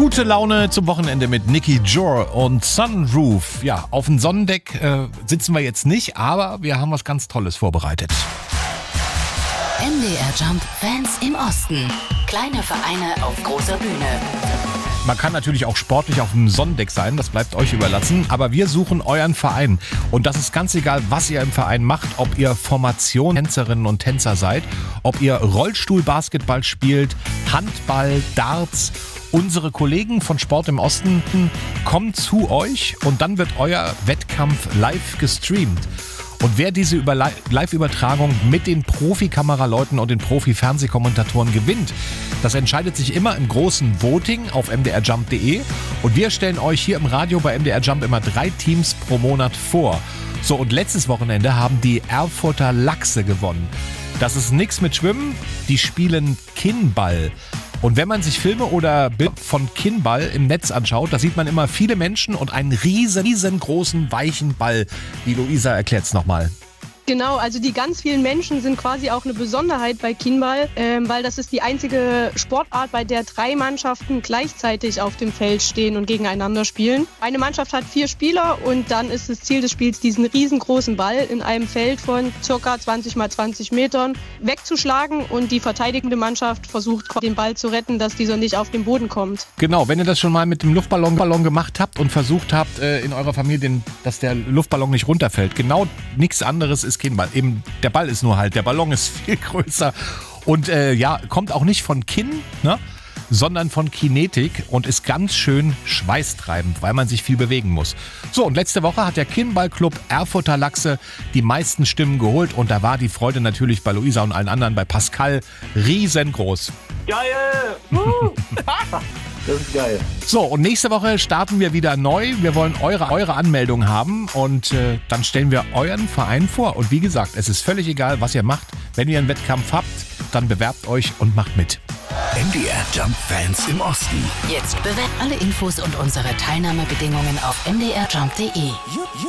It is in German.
Gute Laune zum Wochenende mit Nicky Jor und Sunroof. Ja, auf dem Sonnendeck sitzen wir jetzt nicht, aber wir haben was ganz Tolles vorbereitet. MDR Jump Fans im Osten. Kleine Vereine auf großer Bühne. Man kann natürlich auch sportlich auf dem Sonnendeck sein, das bleibt euch überlassen. Aber wir suchen euren Verein. Und das ist ganz egal, was ihr im Verein macht. Ob ihr Formation, Tänzerinnen und Tänzer seid, ob ihr Rollstuhlbasketball spielt, Handball, Darts. Unsere Kollegen von Sport im Osten kommen zu euch und dann wird euer Wettkampf live gestreamt. Und wer diese Live-Übertragung mit den Profi-Kameraleuten und den Profi-Fernsehkommentatoren gewinnt, das entscheidet sich immer im großen Voting auf mdrjump.de. Und wir stellen euch hier im Radio bei MDR Jump immer 3 Teams pro Monat vor. So, und letztes Wochenende haben die Erfurter Lachse gewonnen. Das ist nichts mit Schwimmen, die spielen Kinnball. Und wenn man sich Filme oder Bilder von Kinnball im Netz anschaut, da sieht man immer viele Menschen und einen riesengroßen, weichen Ball. Die Luisa erklärt's nochmal. Genau, also die ganz vielen Menschen sind quasi auch eine Besonderheit bei Kinnball, weil das ist die einzige Sportart, bei der 3 Mannschaften gleichzeitig auf dem Feld stehen und gegeneinander spielen. Eine Mannschaft hat 4 Spieler und dann ist das Ziel des Spiels, diesen riesengroßen Ball in einem Feld von ca. 20 x 20 Metern wegzuschlagen und die verteidigende Mannschaft versucht, den Ball zu retten, dass dieser nicht auf den Boden kommt. Genau, wenn ihr das schon mal mit dem Luftballon gemacht habt und versucht habt in eurer Familie, dass der Luftballon nicht runterfällt, genau nichts anderes ist Kinnball. Eben, der Ball ist nur halt, der Ballon ist viel größer und kommt auch nicht von Kinn, ne, sondern von Kinetik und ist ganz schön schweißtreibend, weil man sich viel bewegen muss. So, und letzte Woche hat der Kinnballclub Erfurter Lachse die meisten Stimmen geholt und da war die Freude natürlich bei Luisa und allen anderen, bei Pascal, riesengroß. Geil! Das ist geil. So, und nächste Woche starten wir wieder neu. Wir wollen eure Anmeldung haben und dann stellen wir euren Verein vor. Und wie gesagt, es ist völlig egal, was ihr macht. Wenn ihr einen Wettkampf habt, dann bewerbt euch und macht mit. MDR Jump Fans im Osten. Jetzt bewerbt alle Infos und unsere Teilnahmebedingungen auf mdrjump.de.